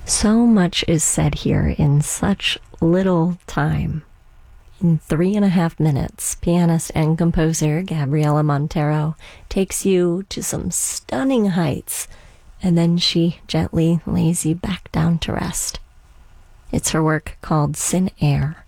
So much is said here in such little time. In 3.5 minutes, pianist and composer Gabriela Montero takes you to some stunning heights, and then she gently lays you back down to rest. It's her work called Sin Air,